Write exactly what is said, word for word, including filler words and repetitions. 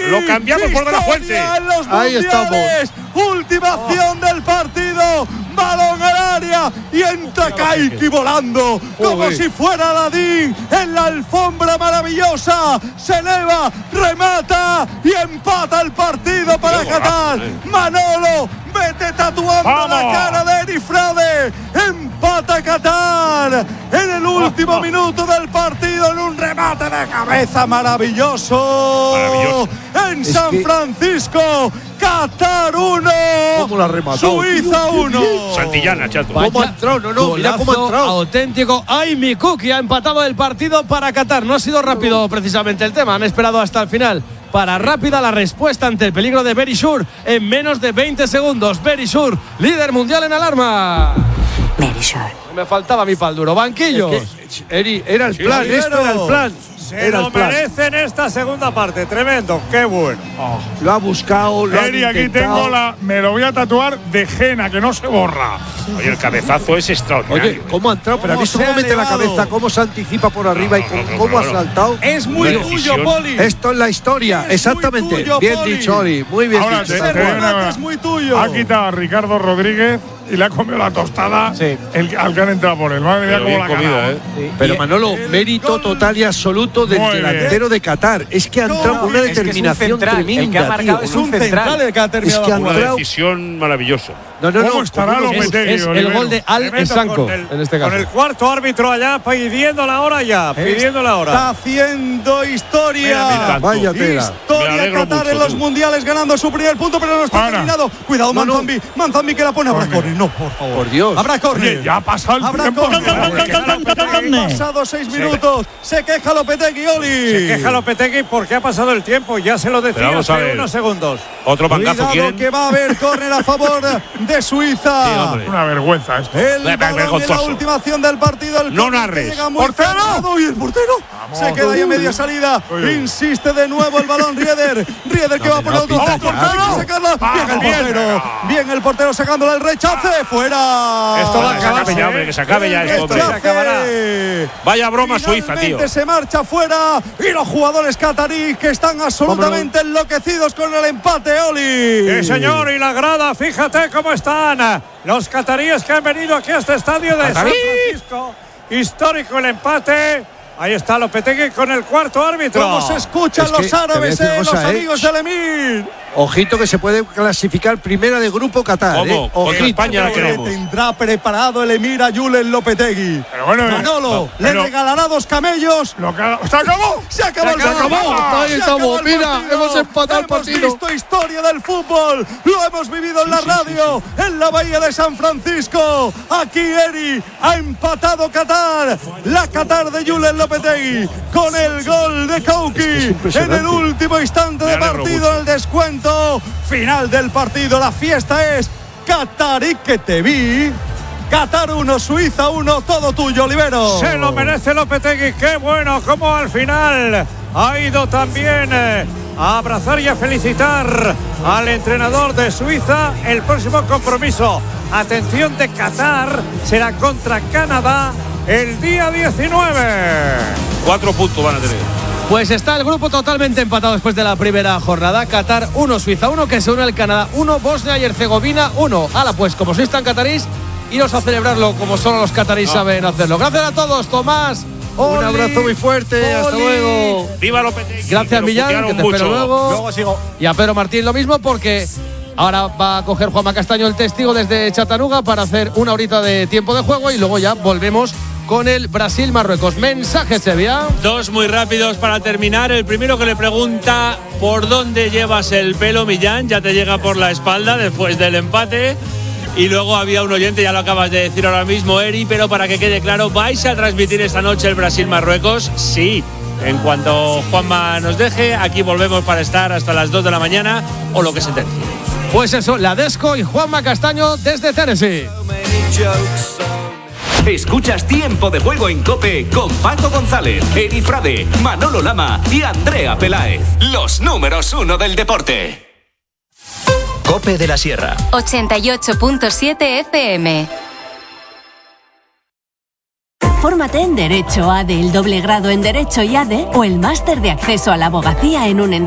Lo cambiamos por De La Fuente. Ahí estamos. Última acción del partido. Balón al área y entra Kaiki volando como Uy. si fuera Aladín en la alfombra maravillosa. Se eleva, remata y empata el partido para Qatar. Manolo, vete tatuando ¡Vamos! la cara de Eri Frade. Empata Qatar en el último oh, oh. minuto del partido en un remate de cabeza maravilloso. maravilloso. En es San que... Francisco. Qatar uno, Suiza uno. Santillana, chato. ¿Cómo ha entrado? No, no, mira cómo ha entrado. Auténtico. Ay, mi Cookie ha empatado el partido para Qatar. No ha sido rápido precisamente el tema. Han esperado hasta el final para rápida la respuesta ante el peligro de Berisur en menos de veinte segundos. Berisur, líder mundial en alarma. Berisur. Me faltaba mi pal duro. Banquillos. Es que, Eri, era el plan, sí, esto era el plan. Se lo merece en esta segunda parte. Tremendo, qué bueno. Oh, lo ha buscado, lo Eri, ha aquí tengo la. Me lo voy a tatuar de Jena, que no se borra. Oye, el cabezazo es extraordinario. Oye, ¿cómo ha entrado? Pero ha visto cómo mete la cabeza, cómo se anticipa por arriba no, no, no, y cómo, no, no, no, no. ha saltado. Es muy no, tuyo, Poli. Esto es la historia, es exactamente. Tuyo, bien Poli. dicho, Oli. Muy bien Ahora, dicho. Te, te una, es muy tuyo. Ha quitado a Ricardo Rodríguez y le ha comido la tostada sí. el, al que han entrado por él. Madre mía, cómo la comida, ¿eh? Sí. Pero y Manolo, mérito total y absoluto del Muy delantero bien. de Qatar. Es que ha entrado con una es determinación es un tremenda. El que ha marcado tío. es un central. El que ha terminado es que una decisión maravillosa. No, no, ¿Cómo no, estará Lopetegui? Es, es el gol de Al Esanco, en este caso. Con el cuarto árbitro allá pidiendo la hora ya, pidiendo la hora. Está haciendo historia. Mira, mira, Vaya tela. Historia Qatar mucho, en los tú. mundiales ganando su primer punto, pero no está Para. terminado. Cuidado, no, Manzambi. No. Manzambi que la pone. Habrá córner. No, por favor. Por Dios. Habrá córner. Ya ha pasado el Habrá tiempo. Han pasado seis minutos. Se queja Lopetegui, Oli. Se queja Lopetegui porque ha pasado el tiempo. Ya se lo decía hace unos segundos. Otro bancazo quieren. Que va a haber córner a favor de Suiza. Sí, una vergüenza esto. El balón de la última acción del partido. El no narres. ¡Portero! Y el portero Vamos. se queda ahí a media salida. Oye. Insiste de nuevo el balón Rieder. Rieder que no, va por el otro lado. Sacarla. Ah, bien el portero. Bien, bien el portero sacándola el rechace. Ah. Fuera. Esto va a acabar ya, hombre. Que se acabe ya esto. Se acabará. Vaya broma Suiza, tío. Se marcha fuera. Y los jugadores cataríes que están absolutamente Vámonos. enloquecidos con el empate, Oli. Sí, señor. Y la grada, fíjate cómo están. Los cataríes que han venido aquí a este estadio de ¿Catarí? San Francisco. Histórico el empate. Ahí está Lopetegui con el cuarto árbitro. ¿Cómo se escuchan es los árabes, eh, los eh. amigos del Emir? Ojito que se puede clasificar primera de grupo Qatar. ¿Cómo? ¿eh? Ojito. España la queremos. Tendrá preparado el Emir a Julen Lopetegui. Pero bueno, Manolo no, le pero regalará dos camellos. Lo que, ¿Se acabó? Se acabó se el partido. Ahí estamos. Mira, hemos empatado el partido. Hemos visto historia del fútbol. Lo hemos vivido en la sí, radio, sí, sí, sí. en la bahía de San Francisco. Aquí Eri ha empatado Qatar. La Qatar de Julen Lopetegui con el gol de Kauki es que es en el último instante de partido, en el descuento final del partido. La fiesta es Qatarí que te vi. Qatar uno, Suiza uno, todo tuyo, Olivero. Se lo merece Lopetegui, qué bueno, como al final ha ido también eh, a abrazar y a felicitar al entrenador de Suiza. El próximo compromiso, atención, de Qatar será contra Canadá el día diecinueve. Cuatro puntos van a tener. Pues está el grupo totalmente empatado después de la primera jornada. Qatar uno, Suiza uno, que se une al Canadá uno, Bosnia y Herzegovina uno. Hala, pues como sois tan catarís, iros a celebrarlo como solo los catarís no. saben hacerlo. Gracias a todos, Tomás. Oli, un abrazo muy fuerte, Oli. Hasta luego. Viva Lopetegui. Gracias, Millán, que te mucho. espero luego. Luego sigo. Y a Pedro Martín lo mismo, porque ahora va a coger Juanma Castaño el testigo desde Chattanooga para hacer una horita de tiempo de juego y luego ya volvemos con el Brasil-Marruecos. Mensaje, Sevilla. Dos muy rápidos para terminar. El primero que le pregunta por dónde llevas el pelo, Millán. Ya te llega por la espalda después del empate. Y luego había un oyente, ya lo acabas de decir ahora mismo, Eri, pero para que quede claro, ¿vais a transmitir esta noche el Brasil-Marruecos? Sí. En cuanto Juanma nos deje, aquí volvemos para estar hasta las dos de la mañana o lo que se termine. Pues eso, la Desco y Juanma Castaño desde Tennessee. Escuchas Tiempo de Juego en COPE con Paco González, Eri Frade, Manolo Lama y Andrea Peláez. Los números uno del deporte. COPE de la Sierra. ochenta y ocho punto siete F M. Fórmate en Derecho A D E, el doble grado en Derecho y A D E o el máster de acceso a la abogacía en un